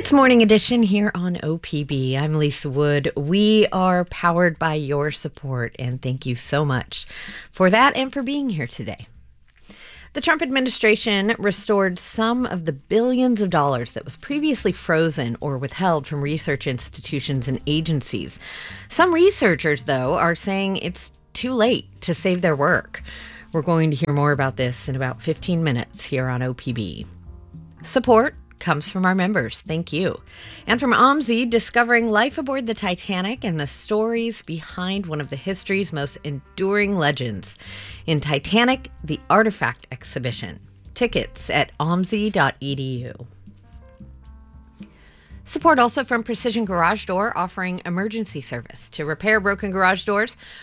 It's Morning Edition here on OPB. I'm Lisa Wood. We are powered by your support, and thank you so much for that and for being here today. The Trump administration restored some of the billions of dollars that was previously frozen or withheld from research institutions and agencies. Some researchers, though, are saying it's too late to save their work. We're going to hear more about this in about 15 minutes here on OPB. Support comes from our members. Thank you. And from OMSI, discovering life aboard the Titanic and the stories behind one of the history's most enduring legends in Titanic, the Artifact Exhibition. Tickets at omsi.edu. Support also from Precision Garage Door, offering emergency service to repair broken garage doors